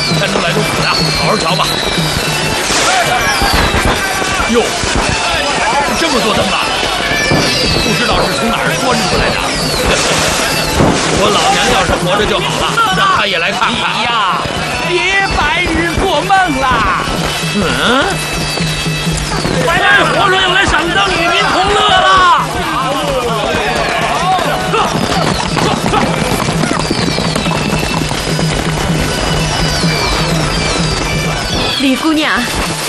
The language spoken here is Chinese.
才能来得此啊！好好瞧吧。哟，这么多灯啊！不知道是从哪儿钻出来的。我老娘要是活着就好了，让他也来看看。 呀，别白日做梦啦！ 嗯， 快来，活着要来赏灯，你